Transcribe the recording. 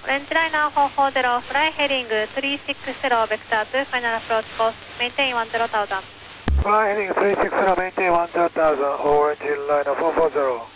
Orange Liner 440, fly heading 360, vector to final approach course, maintain 10,000. Fly heading 360, maintain 10,000, Orange Liner 440.